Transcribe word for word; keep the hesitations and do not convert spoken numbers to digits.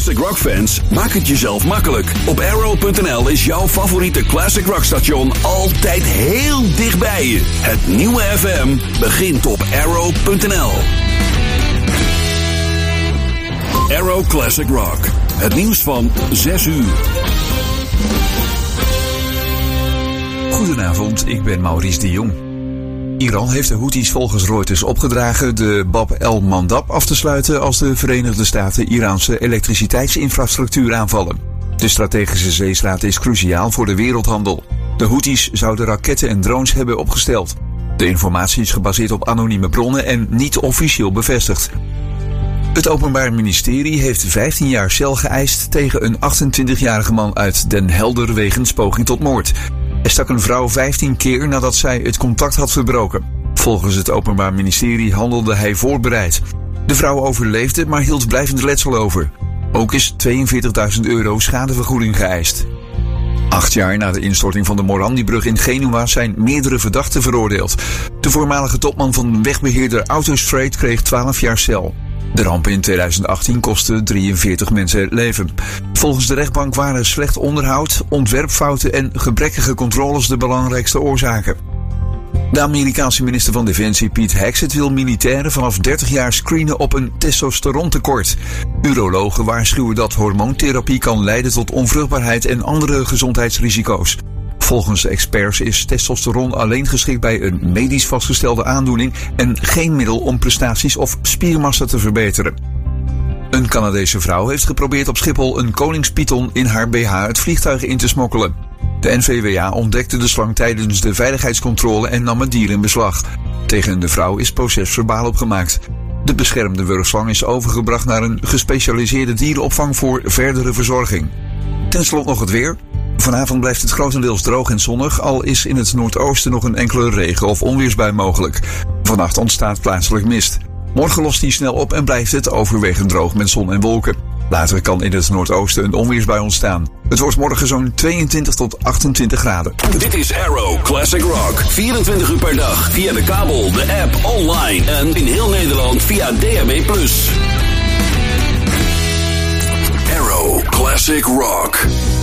Classic Rock fans, maak het jezelf makkelijk. Op Arrow punt n l is jouw favoriete Classic Rock station altijd heel dichtbij je. Het nieuwe F M begint op Arrow punt n l. Arrow Classic Rock. Het nieuws van zes uur. Goedenavond, ik ben Maurice de Jong. Iran heeft de Houthis volgens Reuters opgedragen de Bab el-Mandab af te sluiten als de Verenigde Staten Iraanse elektriciteitsinfrastructuur aanvallen. De strategische zeestraat is cruciaal voor de wereldhandel. De Houthis zouden raketten en drones hebben opgesteld. De informatie is gebaseerd op anonieme bronnen en niet officieel bevestigd. Het Openbaar Ministerie heeft vijftien jaar cel geëist tegen een achtentwintigjarige man uit Den Helder wegens poging tot moord. Hij stak een vrouw vijftien keer nadat zij het contact had verbroken. Volgens het Openbaar Ministerie handelde hij voorbereid. De vrouw overleefde, maar hield blijvend letsel over. Ook is tweeënveertigduizend euro schadevergoeding geëist. Acht jaar na de instorting van de Morandi-brug in Genua zijn meerdere verdachten veroordeeld. De voormalige topman van wegbeheerder Autostrade kreeg twaalf jaar cel. De ramp in tweeduizend achttien kostte drieënveertig mensen het leven. Volgens de rechtbank waren slecht onderhoud, ontwerpfouten en gebrekkige controles de belangrijkste oorzaken. De Amerikaanse minister van Defensie Pete Hegseth wil militairen vanaf dertig jaar screenen op een testosterontekort. Urologen waarschuwen dat hormoontherapie kan leiden tot onvruchtbaarheid en andere gezondheidsrisico's. Volgens experts is testosteron alleen geschikt bij een medisch vastgestelde aandoening en geen middel om prestaties of spiermassa te verbeteren. Een Canadese vrouw heeft geprobeerd op Schiphol een koningspython in haar B H het vliegtuig in te smokkelen. De N V W A ontdekte de slang tijdens de veiligheidscontrole en nam het dier in beslag. Tegen de vrouw is procesverbaal opgemaakt. De beschermde wurgslang is overgebracht naar een gespecialiseerde dierenopvang voor verdere verzorging. Ten slotte nog het weer. Vanavond blijft het grotendeels droog en zonnig, al is in het noordoosten nog een enkele regen- of onweersbui mogelijk. Vannacht ontstaat plaatselijk mist. Morgen lost die snel op en blijft het overwegend droog met zon en wolken. Later kan in het noordoosten een onweersbui ontstaan. Het wordt morgen zo'n tweeëntwintig tot achtentwintig graden. Dit is Arrow Classic Rock. vierentwintig uur per dag via de kabel, de app, online en in heel Nederland via D A B plus. Arrow Classic Rock.